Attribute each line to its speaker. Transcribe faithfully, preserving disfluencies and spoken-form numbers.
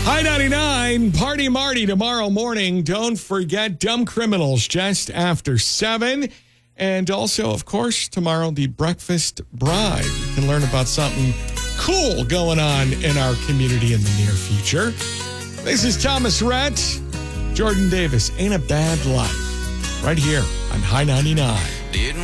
Speaker 1: High ninety-nine, Party Marty tomorrow morning. Don't forget Dumb Criminals just after seven. And also, of course, tomorrow, the Breakfast Bride. You can learn about something cool going on in our community in the near future. This is Thomas Rhett, Jordan Davis. Ain't a Bad Life. Right here on High ninety-nine.
Speaker 2: Didn't